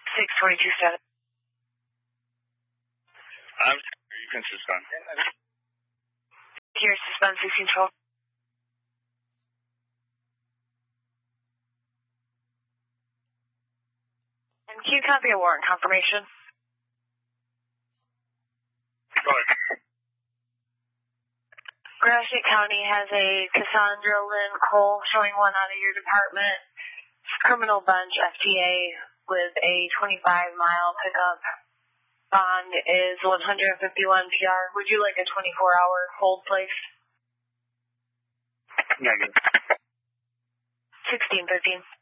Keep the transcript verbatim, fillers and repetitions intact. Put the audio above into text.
six twenty-two seven. I'm you can suspend. Here, suspend sixteen twelve. And can you copy a warrant confirmation? Go ahead. Gratiot County has a Cassandra Lynn Cole showing one out of your department. Criminal bunch F T A with a twenty-five mile pickup. Bond is one hundred fifty-one P R. Would you like a twenty-four hour hold, please? Negative. sixteen fifteen.